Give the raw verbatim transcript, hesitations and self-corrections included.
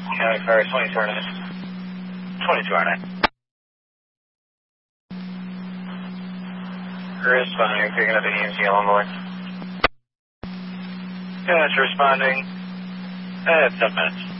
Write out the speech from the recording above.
County Fire twenty-two R nine. twenty-two R nine. Responding, you're picking up an E M T on board. Yeah, it's responding. Uh, ten minutes.